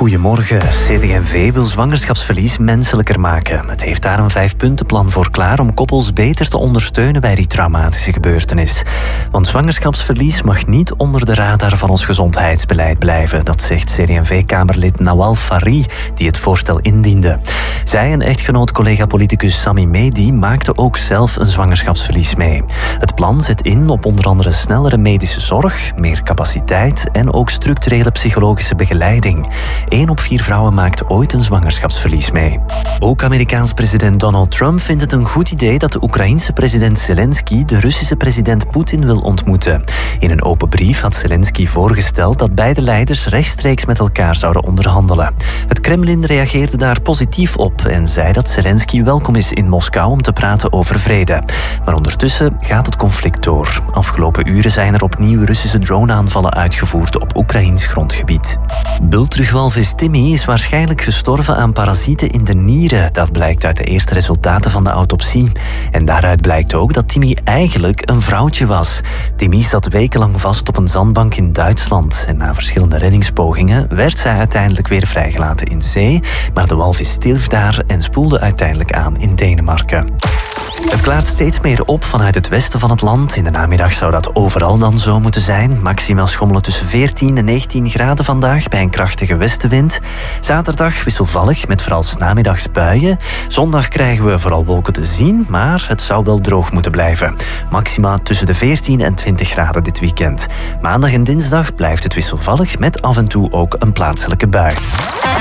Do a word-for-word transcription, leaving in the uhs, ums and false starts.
Goedemorgen. C D en V wil zwangerschapsverlies menselijker maken. Het heeft daar een vijfpuntenplan voor klaar om koppels beter te ondersteunen bij die traumatische gebeurtenis. Want zwangerschapsverlies mag niet onder de radar van ons gezondheidsbeleid blijven. Dat zegt C D en V-kamerlid Nawal Fari, die het voorstel indiende. Zij en echtgenoot-collega-politicus Sami Mehdi maakten ook zelf een zwangerschapsverlies mee. Het plan zet in op onder andere snellere medische zorg, meer capaciteit en ook structurele psychologische begeleiding. Eén op vier vrouwen maakt ooit een zwangerschapsverlies mee. Ook Amerikaans president Donald Trump vindt het een goed idee dat de Oekraïense president Zelensky de Russische president Poetin wil ontmoeten. In een open brief had Zelensky voorgesteld dat beide leiders rechtstreeks met elkaar zouden onderhandelen. Het Kremlin reageerde daar positief op en zei dat Zelensky welkom is in Moskou om te praten over vrede. Maar ondertussen gaat het conflict door. Afgelopen uren zijn er opnieuw Russische droneaanvallen uitgevoerd op Oekraïns grondgebied. Bultrugwalvis Timmy is waarschijnlijk gestorven aan parasieten in de nieren. Dat blijkt uit de eerste resultaten van de autopsie. En daaruit blijkt ook dat Timmy eigenlijk een vrouwtje was. Timmy zat wekenlang vast op een zandbank in Duitsland. En na verschillende reddingspogingen werd zij uiteindelijk weer vrijgelaten in zee. Maar de walvis stierf daar en spoelde uiteindelijk aan in Denemarken. Het klaart steeds meer op vanuit het westen van het land. In de namiddag zou dat overal dan zo moeten zijn. Maxima schommelen tussen veertien en negentien graden vandaag bij een krachtige westenwind. Zaterdag wisselvallig met vooral 's namiddags buien. Zondag krijgen we vooral wolken te zien, maar het zou wel droog moeten blijven. Maxima tussen de veertien en twintig graden dit weekend. Maandag en dinsdag blijft het wisselvallig met af en toe ook een plaatselijke bui.